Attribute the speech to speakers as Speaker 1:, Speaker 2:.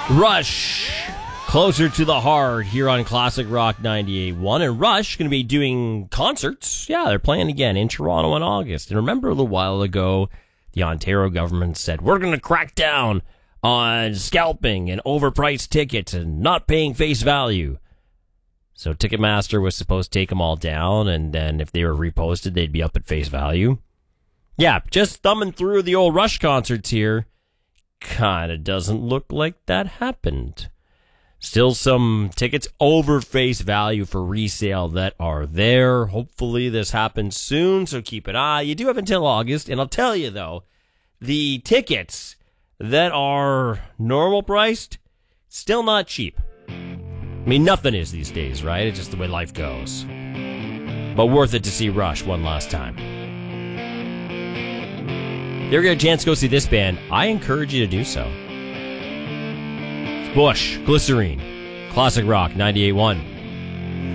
Speaker 1: Rush, closer to the heart here on Classic Rock 98.1. And Rush going to be doing concerts. Yeah, they're playing again in Toronto in August. And remember a little while ago, the Ontario government said, we're going to crack down on scalping and overpriced tickets and not paying face value. So Ticketmaster was supposed to take them all down, and then if they were reposted, they'd be up at face value. Yeah, just thumbing through the old Rush concerts here. Kind of doesn't look like that happened. Still some tickets over face value for resale that are there. Hopefully this happens soon, so keep an eye. You do have until August, and I'll tell you though, the tickets that are normal priced, still not cheap. I mean, nothing is these days, right? It's just the way life goes. But worth it to see Rush one last time. If you ever get a chance to go see this band, I encourage you to do so. It's Bush, Glycerine, Classic Rock 98.1.